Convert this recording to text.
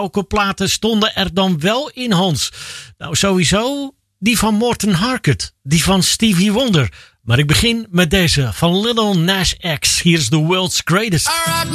Welke platen stonden er dan wel in, Hans? Nou, sowieso die van Morten Harket, die van Stevie Wonder. Maar ik begin met deze van Lil Nas X. Hier is The World's Greatest.